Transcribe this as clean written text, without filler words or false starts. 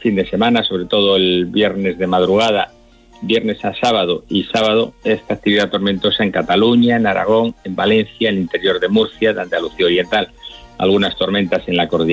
fin de semana, sobre todo el viernes de madrugada, viernes a sábado y sábado, esta actividad tormentosa en Cataluña, en Aragón, en Valencia, en el interior de Murcia, de Andalucía Oriental. Algunas tormentas en la cordillera